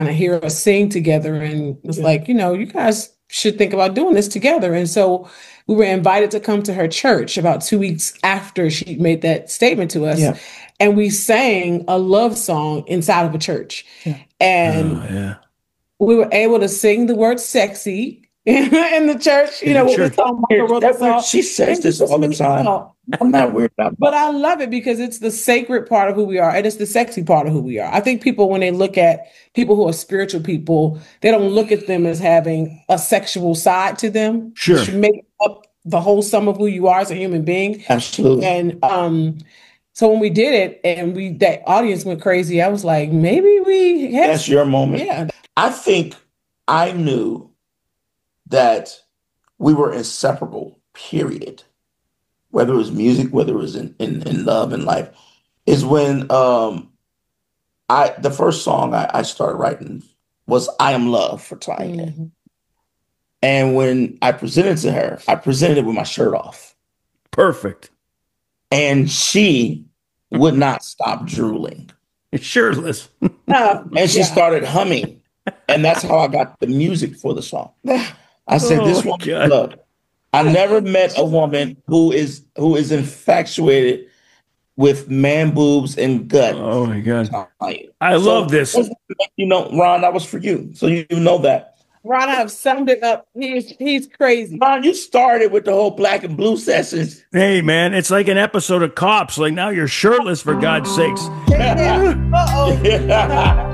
to hear us sing together and was Yeah. like, you guys should think about doing this together. And so we were invited to come to her church about 2 weeks after she made that statement to us. Yeah. And we sang a love song inside of a church. Yeah. And Oh, yeah. we were able to sing the word sexy in the church, In the what church. Michael wrote the song. She says And this it's all the really time. well. I'm not weird about But I love it because it's the sacred part of who we are and it's the sexy part of who we are. I think people, when they look at people who are spiritual people, they don't look at them as having a sexual side to them. Sure. You should make up the whole sum of who you are as a human being. Absolutely. And so when we did it and that audience went crazy, I was like, maybe we had That's your moment. Yeah. I think I knew that we were inseparable, period. Whether it was music, whether it was in love and life, is when the first song I started writing was I Am Love for Tanya. Mm-hmm. And when I presented to her, I presented it with my shirt off. Perfect. And she would not stop drooling. Shirtless. And she started humming. And that's how I got the music for the song. I said, this one, look, I never met a woman who is infatuated with man boobs and gut. Oh my God. I love this. Ron, that was for you. So you know that. Ron, I've summed it up. He's crazy. Ron, you started with the whole black and blue sessions. Hey, man, it's like an episode of Cops. Like, now you're shirtless, for God's sakes. Uh-oh.